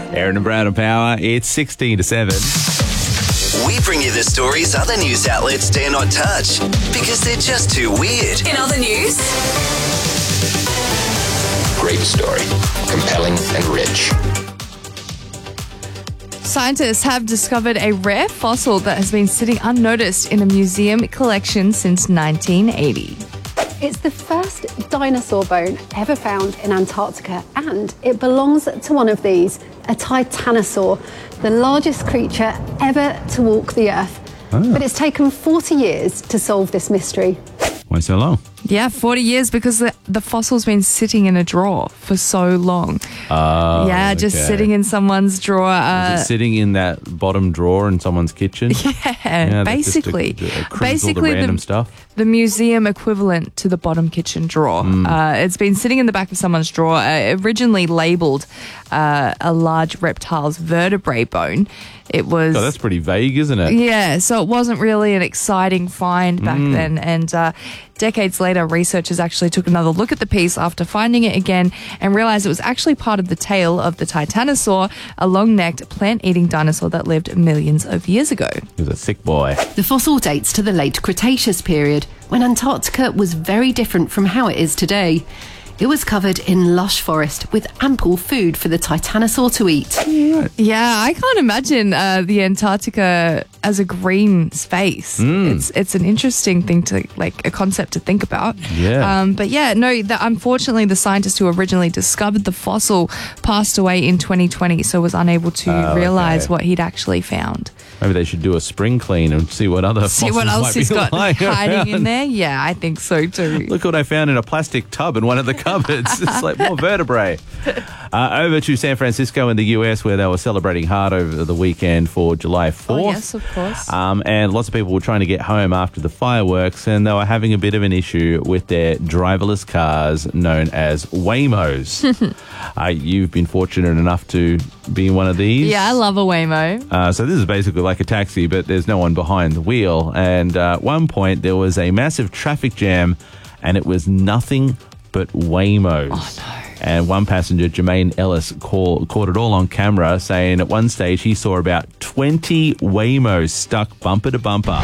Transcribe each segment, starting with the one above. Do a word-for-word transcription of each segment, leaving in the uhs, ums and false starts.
Aaron and Brad on Power. It's sixteen to seven. We bring you the stories other news outlets dare not touch because they're just too weird. In other news, Great story. Compelling and rich. Scientists have discovered a rare fossil that has been sitting unnoticed in a museum collection since nineteen eighty. It's the first dinosaur bone ever found in Antarctica, and it belongs to one of these, a titanosaur, the largest creature ever to walk the Earth. Oh. But it's taken forty years to solve this mystery. Why so long? Yeah, forty years because the, the fossil's been sitting in a drawer for so long. Oh, yeah, just okay. sitting in someone's drawer. Uh, Is it sitting in that bottom drawer in someone's kitchen? Yeah, yeah basically. Just a, a basically, all the random the, stuff. the museum equivalent to the bottom kitchen drawer. Mm. Uh, it's been sitting in the back of someone's drawer, uh, originally labelled uh, a large reptile's vertebrae bone. It was. Oh, that's pretty vague, isn't it? Yeah, so it wasn't really an exciting find back Mm. then. And uh, decades later, researchers actually took another look at the piece after finding it again and realized it was actually part of the tail of the titanosaur, a long-necked, plant-eating dinosaur that lived millions of years ago. He was a sick boy. The fossil dates to the late Cretaceous period, when Antarctica was very different from how it is today. It was covered in lush forest with ample food for the titanosaur to eat. Yeah, I can't imagine uh, the Antarctica as a green space. Mm. It's it's an interesting thing to, like, a concept to think about. Yeah. Um, but yeah, no, the, unfortunately, the scientist who originally discovered the fossil passed away in twenty twenty, so was unable to Oh, realize okay. what he'd actually found. Maybe they should do a spring clean and see what other See fossils what else might he's be got lying hiding in around. there? Yeah, I think so too. Look what I found in a plastic tub in one of the cupboards. It's like more vertebrae. Uh, over to San Francisco in the U S, where they were celebrating hard over the weekend for July fourth. Oh, yes, of course. Um, and lots of people were trying to get home after the fireworks, and they were having a bit of an issue with their driverless cars known as Waymos. uh, you've been fortunate enough to be in one of these. Yeah, I love a Waymo. Uh, so this is basically like a taxi, but there's no one behind the wheel. And uh, at one point, there was a massive traffic jam, and it was nothing but Waymos. Oh, no. And one passenger, Jermaine Ellis, call, caught it all on camera, saying at one stage he saw about twenty Waymos stuck bumper to bumper.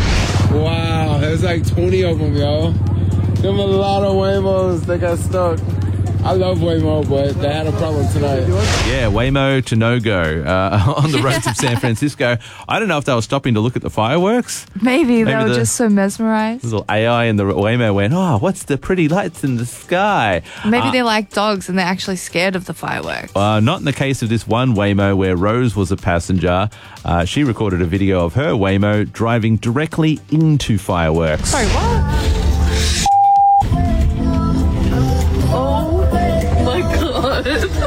Wow, there's like twenty of them, yo. Them a lot of Waymos that got stuck. I love Waymo, but they had a problem tonight. Yeah, Waymo to no-go uh, on the roads of San Francisco. I don't know if they were stopping to look at the fireworks. Maybe, they Maybe were the- just so mesmerized. Little A I in the Waymo went, oh, what's the pretty lights in the sky? Maybe Uh, they're like dogs and they're actually scared of the fireworks. Uh, not in the case of this one Waymo where Rose was a passenger. Uh, she recorded a video of her Waymo driving directly into fireworks. Sorry, what? Oh my god.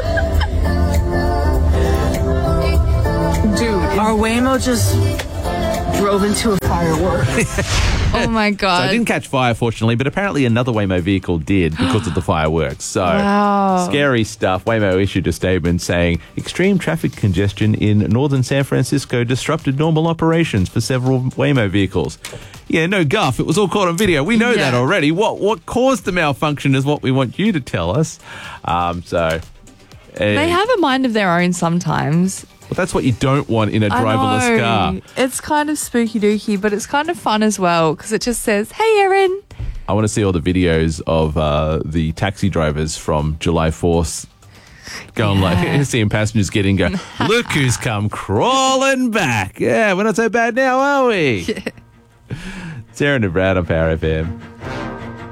Dude, our Waymo just drove into a firework. Oh my So god. it didn't catch fire, fortunately, but apparently another Waymo vehicle did because of the fireworks. So, Wow. scary stuff. Waymo issued a statement saying, extreme traffic congestion in northern San Francisco disrupted normal operations for several Waymo vehicles. Yeah, no guff. It was all caught on video. We know Yeah. that already. What what caused the malfunction is what we want you to tell us. Um, so, They have a mind of their own sometimes. But that's what you don't want in a I driverless know. car. It's kind of spooky dooky, but it's kind of fun as well because it just says, "Hey, Erin." I want to see all the videos of uh, the taxi drivers from July fourth going Yeah. like, seeing passengers get in and go, look who's come crawling back. Yeah, we're not so bad now, are we? Sarah and Brad on Power F M.